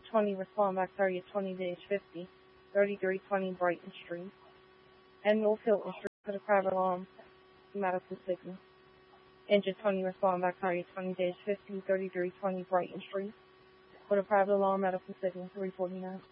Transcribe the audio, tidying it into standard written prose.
20, respond back target 20-50, 3320 Brighton Street. And Millfield Street for the private alarm, Madison Signal. Engine 20, respond back target 20-50, 3320 Brighton Street for the private alarm, Madison Signal, 349.